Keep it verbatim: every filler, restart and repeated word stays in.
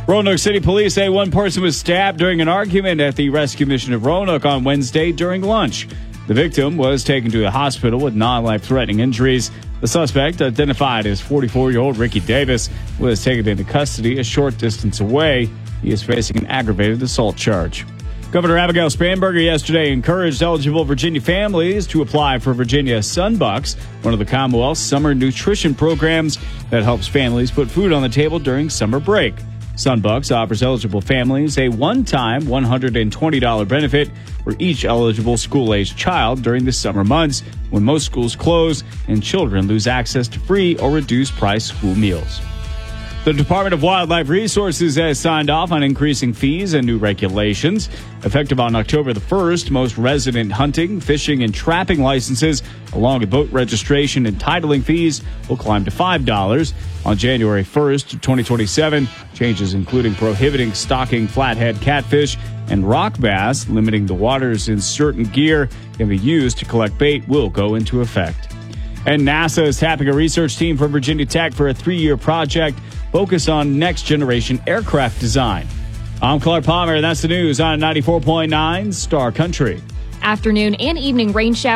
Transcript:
Roanoke City Police say one person was stabbed during an argument at the Rescue Mission of Roanoke on Wednesday during lunch. The victim was taken to the hospital with non-life-threatening injuries. The suspect, identified as forty-four-year-old Ricky Davis, was taken into custody a short distance away. He is facing an aggravated assault charge. Governor Abigail Spanberger yesterday encouraged eligible Virginia families to apply for Virginia Sunbucks, one of the Commonwealth's summer nutrition programs that helps families put food on the table during summer break. Sunbucks offers eligible families a one-time one hundred twenty dollars benefit for each eligible school-aged child during the summer months when most schools close and children lose access to free or reduced-price school meals. The Department of Wildlife Resources has signed off on increasing fees and new regulations. Effective on October the first, most resident hunting, fishing, and trapping licenses, along with boat registration and titling fees, will climb to five dollars. On January first, twenty twenty-seven, changes including prohibiting stocking flathead catfish and rock bass, limiting the waters in certain gear can be used to collect bait, will go into effect. And NASA is tapping a research team from Virginia Tech for a three-year project focused on next-generation aircraft design. I'm Clark Palmer, and that's the news on ninety-four point nine Star Country. Afternoon and evening rain showers.